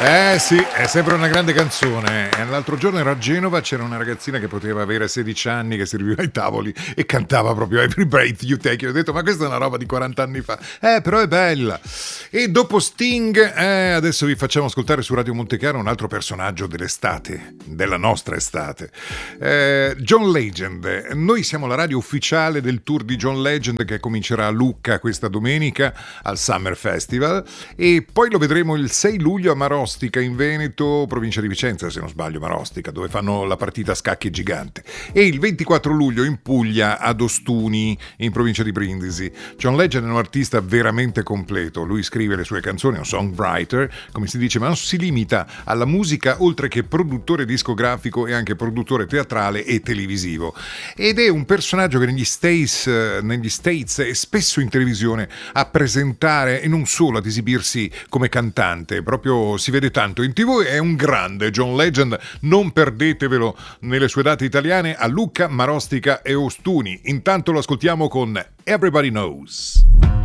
Eh sì, è sempre una grande canzone. E l'altro giorno ero a Genova, c'era una ragazzina che poteva avere 16 anni che serviva ai tavoli e cantava proprio Every Breath You Take. Io ho detto, ma questa è una roba di 40 anni fa. Però è bella. E dopo Sting, adesso vi facciamo ascoltare su Radio Montechiaro un altro personaggio dell'estate, della nostra estate. John Legend. Noi siamo la radio ufficiale del tour di John Legend che comincerà a Lucca questa domenica al Summer Festival e poi lo vedremo il 6 luglio a Marostica in Veneto, provincia di Vicenza se non sbaglio, Marostica, dove fanno la partita a scacchi gigante, e il 24 luglio in Puglia ad Ostuni in provincia di Brindisi. John Legend è un artista veramente completo, lui scrive le sue canzoni, è un songwriter come si dice, ma non si limita alla musica, oltre che produttore discografico e anche produttore teatrale e televisivo, ed è un personaggio che negli States è spesso in televisione a presentare e non solo ad esibirsi come cantante, proprio si vede tanto in TV. È un grande John Legend, non perdetevelo nelle sue date italiane a Lucca, Marostica e Ostuni. Intanto lo ascoltiamo con Everybody Knows.